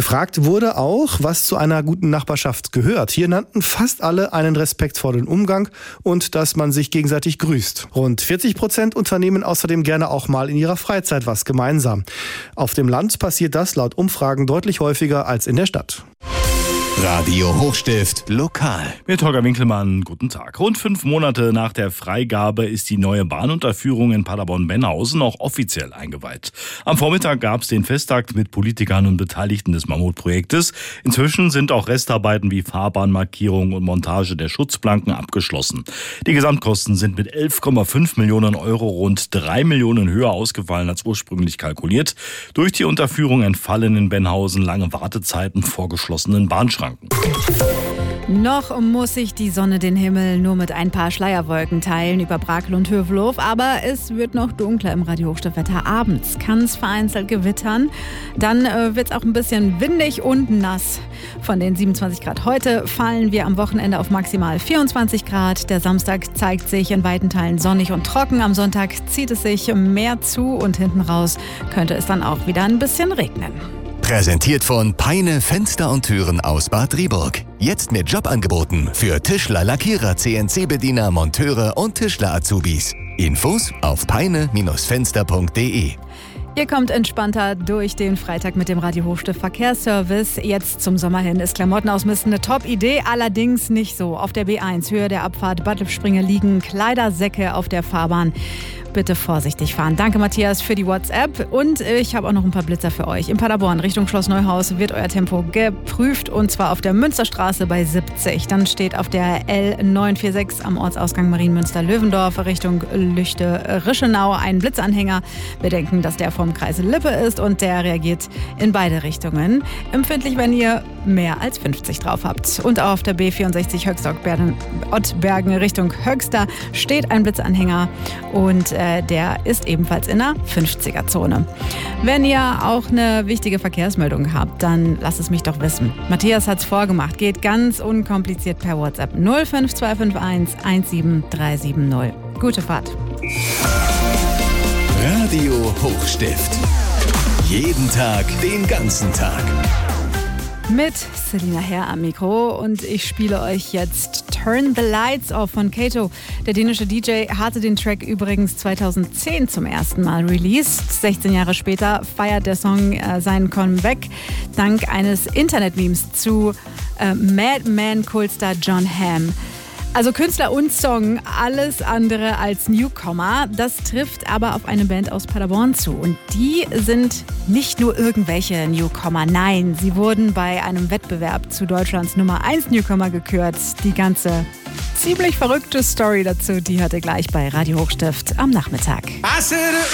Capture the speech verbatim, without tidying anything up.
Gefragt wurde auch, was zu einer guten Nachbarschaft gehört. Hier nannten fast alle einen respektvollen Umgang und dass man sich gegenseitig grüßt. Rund vierzig Prozent unternehmen außerdem gerne auch mal in ihrer Freizeit was gemeinsam. Auf dem Land passiert das laut Umfragen deutlich häufiger als in der Stadt. Radio Hochstift Lokal. Mit Holger Winkelmann, guten Tag. Rund fünf Monate nach der Freigabe ist die neue Bahnunterführung in Paderborn-Bennhausen auch offiziell eingeweiht. Am Vormittag gab es den Festakt mit Politikern und Beteiligten des Mammutprojektes. Inzwischen sind auch Restarbeiten wie Fahrbahnmarkierung und Montage der Schutzplanken abgeschlossen. Die Gesamtkosten sind mit elf Komma fünf Millionen Euro rund drei Millionen höher ausgefallen als ursprünglich kalkuliert. Durch die Unterführung entfallen in Bennhausen lange Wartezeiten vor geschlossenen Bahnschranken. Noch muss sich die Sonne den Himmel nur mit ein paar Schleierwolken teilen über Brakel und Hövelhof, aber es wird noch dunkler im Radio Hochstift-Wetter. Abends kann es vereinzelt gewittern, dann äh, wird es auch ein bisschen windig und nass. Von den siebenundzwanzig Grad heute fallen wir am Wochenende auf maximal vierundzwanzig Grad. Der Samstag zeigt sich in weiten Teilen sonnig und trocken. Am Sonntag zieht es sich mehr zu und hinten raus könnte es dann auch wieder ein bisschen regnen. Präsentiert von Peine Fenster und Türen aus Bad Driburg. Jetzt mit Jobangeboten für Tischler, Lackierer, C N C-Bediener, Monteure und Tischler-Azubis. Infos auf peine Fenster punkt de. Ihr kommt entspannter durch den Freitag mit dem Radio Hochstift Verkehrsservice. Jetzt zum Sommer hin ist Klamotten ausmisten eine Top-Idee, allerdings nicht so. Auf der B eins, Höhe der Abfahrt Bad Lippspringe, liegen Kleidersäcke auf der Fahrbahn. Bitte vorsichtig fahren. Danke, Matthias, für die WhatsApp. Und ich habe auch noch ein paar Blitzer für euch. In Paderborn Richtung Schloss Neuhaus wird euer Tempo geprüft, und zwar auf der Münsterstraße bei siebzig. Dann steht auf der L neun vier sechs am Ortsausgang Marienmünster-Löwendorf Richtung Lüchte-Rischenau ein Blitzanhänger. Wir denken, dass der vom Kreis Lippe ist, und der reagiert in beide Richtungen. Empfindlich, wenn ihr mehr als fünfzig drauf habt. Und auf der B vierundsechzig Höchstock-Ottbergen Richtung Höxter steht ein Blitzanhänger, und äh, der ist ebenfalls in der fünfziger-Zone. Wenn ihr auch eine wichtige Verkehrsmeldung habt, dann lasst es mich doch wissen. Matthias hat's vorgemacht. Geht ganz unkompliziert per WhatsApp null fünf zwei fünf eins eins sieben drei sieben null. Gute Fahrt. Radio Hochstift. Jeden Tag, den ganzen Tag. Mit Selina Herr am Mikro, und ich spiele euch jetzt Turn the Lights Off von Kato. Der dänische D J hatte den Track übrigens zweitausendzehn zum ersten Mal released. sechzehn Jahre später feiert der Song äh, seinen Comeback dank eines Internet-Memes zu äh, Madman-Kultstar John Hamm. Also Künstler und Song, alles andere als Newcomer. Das trifft aber auf eine Band aus Paderborn zu. Und die sind nicht nur irgendwelche Newcomer. Nein, sie wurden bei einem Wettbewerb zu Deutschlands Nummer eins Newcomer gekürt. Die ganze ziemlich verrückte Story dazu, die hört ihr gleich bei Radio Hochstift am Nachmittag.